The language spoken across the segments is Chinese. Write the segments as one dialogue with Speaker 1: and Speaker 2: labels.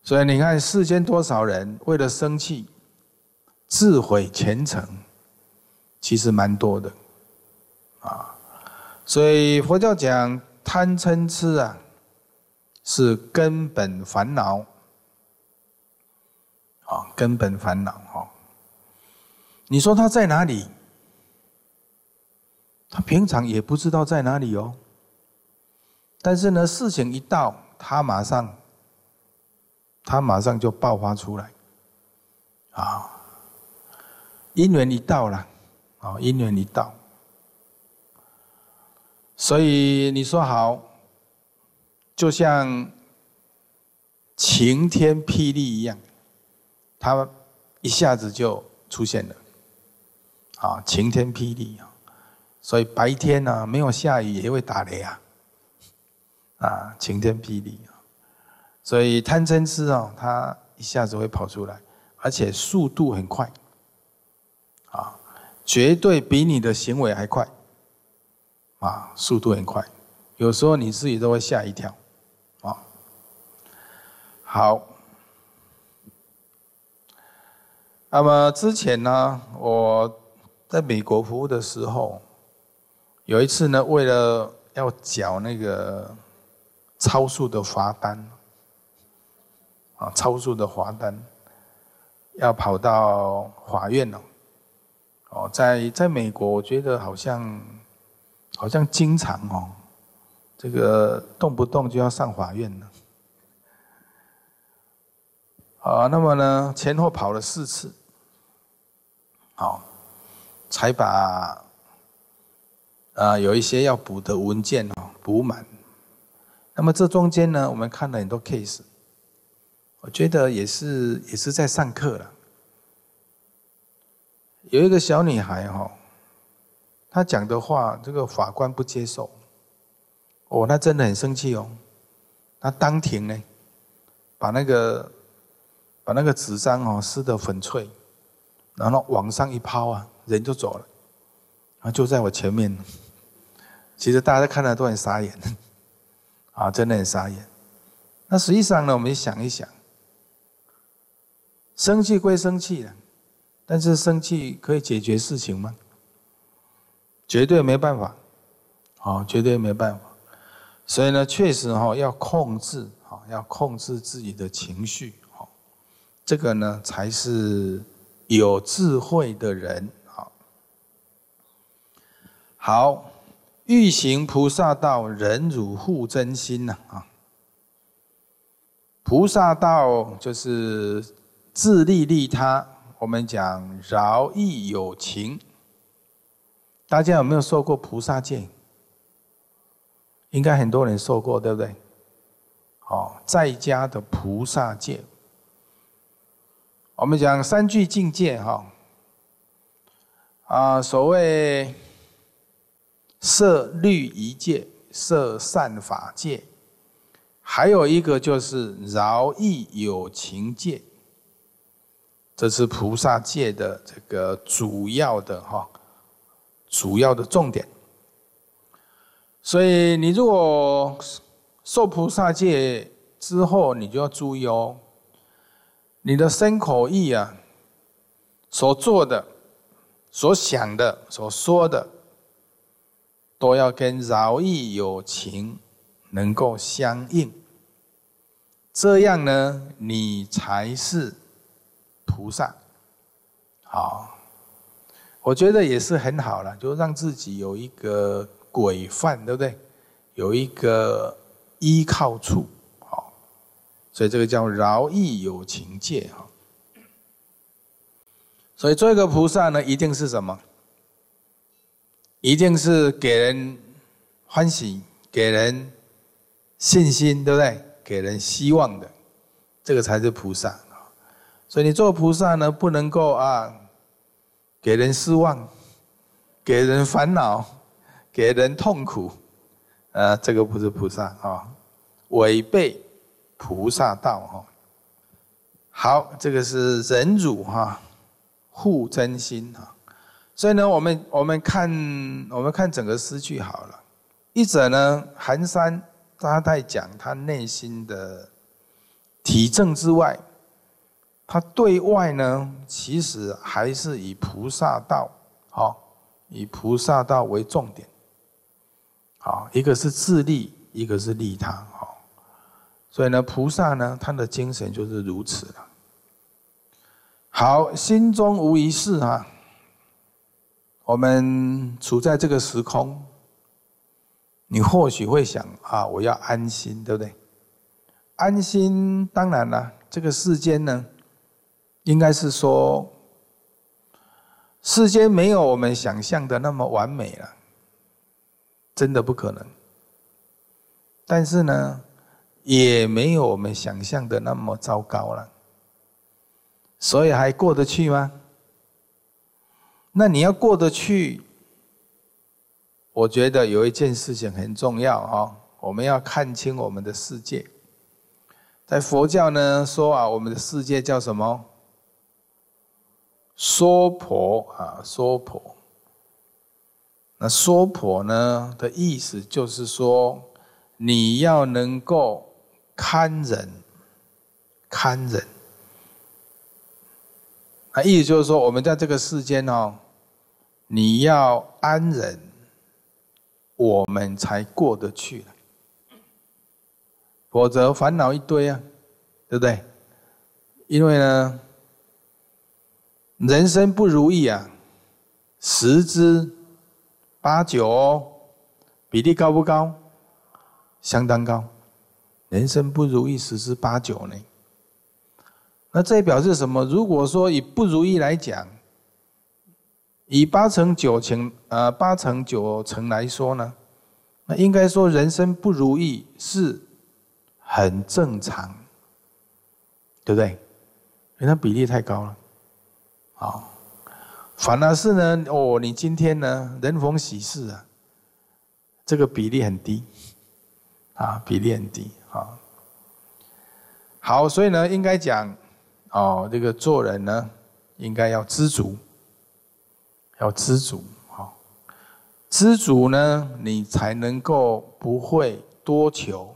Speaker 1: 所以你看世间多少人为了生气自毁前程，其实蛮多的啊。所以佛教讲贪嗔痴啊，是根本烦恼啊，根本烦恼哈。你说他在哪里？他平常也不知道在哪里哦。但是呢，事情一到，他马上就爆发出来啊。因缘一到了啊，因缘一到，所以你说好，就像晴天霹雳一样，它一下子就出现了啊，晴天霹雳啊。所以白天呢，没有下雨也会打雷啊，啊，晴天霹雳啊。所以贪嗔痴啊，它一下子会跑出来，而且速度很快，啊，绝对比你的行为还快，啊，速度很快，有时候你自己都会吓一跳，啊。好，那么之前呢，我在美国服务的时候，有一次呢，为了要缴那个超速的罚单，啊，超速的罚单，要跑到法院了。哦，在美国，我觉得好像经常哦，这个动不动就要上法院了。啊，那么呢，前后跑了4次，好，才把有一些要补的文件哦补满。那么这中间呢，我们看了很多 case， 我觉得也是在上课了。有一个小女孩哈，她讲的话，这个法官不接受，哦，那真的很生气哦。她当庭呢，把那个纸张哦撕得粉碎，然后往上一抛啊，人就走了，然后就在我前面。其实大家看了都很傻眼，啊，真的很傻眼。那实际上呢，我们想一想，生气归生气了，但是生气可以解决事情吗？绝对没办法，啊，绝对没办法。所以呢，确实哈要控制，要控制自己的情绪，这个呢才是有智慧的人。好。欲行菩萨道，忍辱护真心呐啊！菩萨道就是自利利他，我们讲饶益有情。大家有没有受过菩萨戒？应该很多人受过，对不对？好，在家的菩萨戒，我们讲3句境界哈。所谓摄律仪戒、摄善法戒，还有一个就是饶益有情戒，这是菩萨戒的这个主要的重点。所以你如果受菩萨戒之后，你就要注意哦，你的身口意啊，所做的、所想的、所说的，都要跟饶益有情能够相应，这样呢，你才是菩萨。好，我觉得也是很好了，就让自己有一个规范，对不对？有一个依靠处，好，所以这个叫饶益有情戒哈。所以做一个菩萨呢，一定是什么？一定是给人欢喜，给人信心，对不对？给人希望的，这个才是菩萨。所以你做菩萨呢，不能够给人失望，给人烦恼，给人痛苦，这个不是菩萨啊，违背菩萨道哈。好，这个是忍辱哈，护真心哈。所以呢，我们看整个诗句好了。一者呢，寒山他在讲他内心的体证之外，他对外呢，其实还是以菩萨道，以菩萨道为重点。一个是自利，一个是利他。所以呢，菩萨呢，他的精神就是如此了。好，心中无一事我们处在这个时空，你或许会想我要安心，对不对？安心，当然了，这个世间呢，应该是说，世间没有我们想象的那么完美了，真的不可能。但是呢，也没有我们想象的那么糟糕了，所以还过得去吗？那你要过得去，我觉得有一件事情很重要我们要看清我们的世界。在佛教呢说我们的世界叫什么？娑婆娑婆。那娑婆呢的意思就是说，你要能够堪忍，意思就是说，我们在这个世间你要安忍，我们才过得去，否则烦恼一堆对不对？因为呢，人生不如意10之8、9比例高不高？相当高。人生不如意10之8、9呢？那这表示什么？如果说以不如意来讲，以8成9成来说呢，那应该说人生不如意是很正常，对不对？因为它比例太高了。反而是呢，你今天呢人逢喜事这个比例很低比例很低好，所以呢，应该讲这个做人呢，应该要知足，知足呢，你才能够不会多求。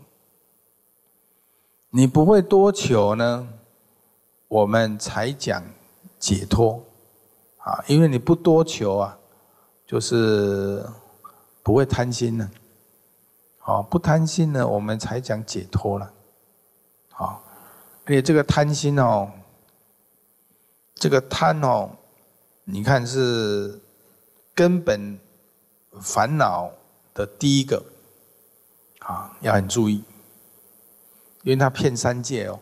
Speaker 1: 你不会多求呢，我们才讲解脱因为你不多求就是不会贪心了。不贪心呢，我们才讲解脱了。而且这个贪心这个贪你看是根本烦恼的第一个要很注意，因为它骗3界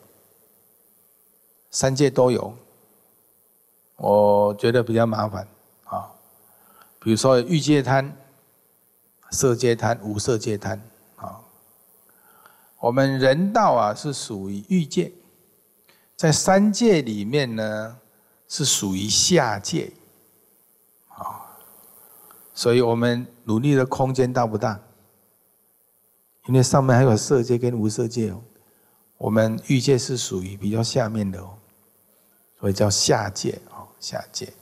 Speaker 1: 3界都有，我觉得比较麻烦比如说欲界贪、色界贪、无色界贪我们人道是属于欲界，在3界里面呢是属于下界所以我们努力的空间大不大？因为上面还有色界跟无色界我们欲界是属于比较下面的所以叫下界下界。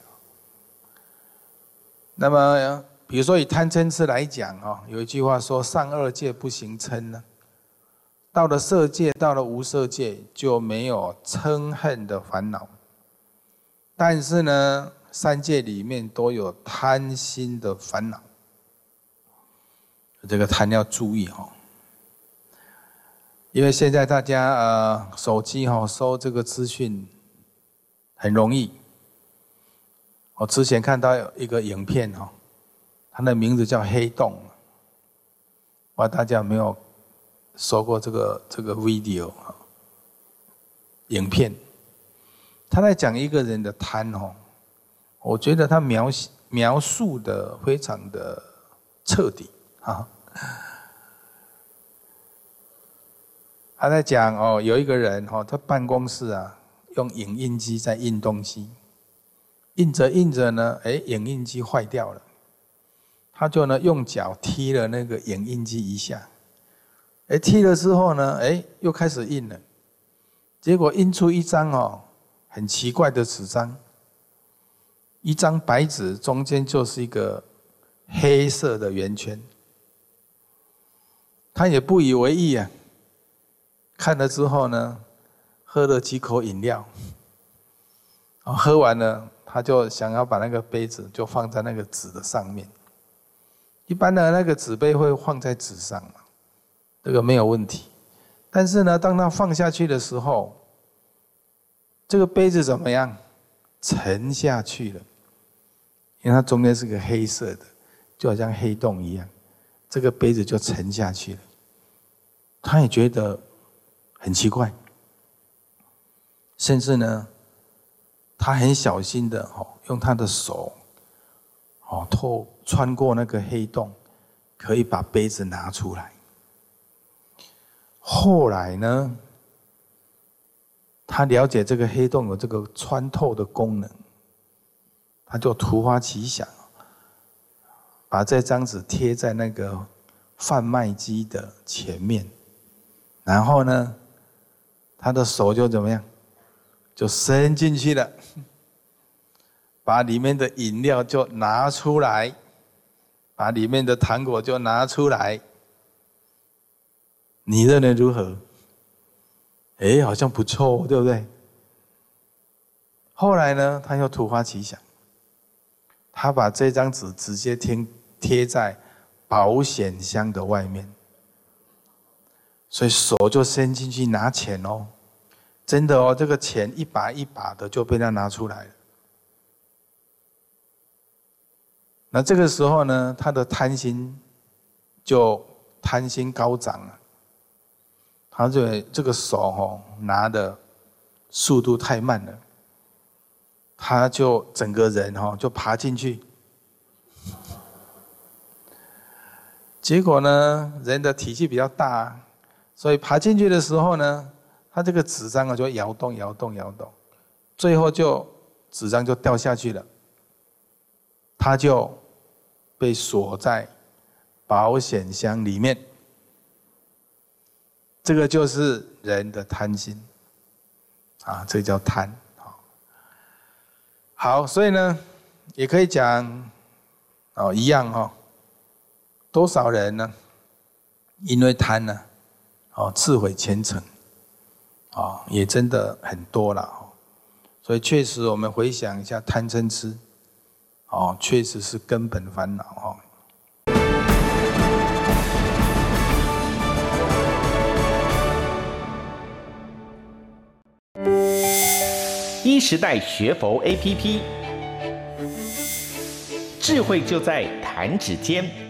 Speaker 1: 那么比如说以贪嗔痴来讲有一句话说，上2界不行嗔呢，到了色界，到了无色界就没有嗔恨的烦恼。但是呢，3界里面都有贪心的烦恼，这个贪要注意因为现在大家手机收这个资讯很容易。我之前看到一个影片它的名字叫黑洞，不知道大家有没有收过这个 video 影片？他在讲一个人的贪我觉得他描述的非常的彻底他在讲有一个人他办公室用影印机在印东西，印着印着呢，影印机坏掉了，他就呢用脚踢了那个影印机一下，踢了之后呢，又开始印了，结果印出一张很奇怪的纸张，一张白纸中间就是一个黑色的圆圈，他也不以为意看了之后呢， 喝了几口饮料，喝完了，他就想要把那个杯子就放在那个纸的上面。一般的那个纸杯会放在纸上嘛，这个没有问题。但是呢，当他放下去的时候，这个杯子怎么样？沉下去了，因为它中间是个黑色的，就好像黑洞一样，这个杯子就沉下去了。他也觉得很奇怪，甚至呢，他很小心的用他的手穿过那个黑洞，可以把杯子拿出来。后来呢，他了解这个黑洞有这个穿透的功能，他就突发奇想，把这张纸贴在那个贩卖机的前面，然后呢，他的手就怎么样，就伸进去了，把里面的饮料就拿出来，把里面的糖果就拿出来。你认为如何？好像不错，对不对？后来呢，他又突发奇想，他把这张纸直接贴在保险箱的外面，所以手就伸进去拿钱哦，真的哦，这个钱一把一把的就被他拿出来了。那这个时候呢，他的贪心高涨了。他认为这个手拿的速度太慢了，他就整个人就爬进去。结果呢，人的体积比较大，所以爬进去的时候呢，他这个纸张就摇动，最后纸张就掉下去了，他就被锁在保险箱里面。这个就是人的贪心这叫贪。好，所以呢，也可以讲一样多少人呢，因为贪呢自毁前程也真的很多了。所以确实我们回想一下贪嗔痴确实是根本烦恼
Speaker 2: 一时代学佛 APP， 智慧就在弹指间。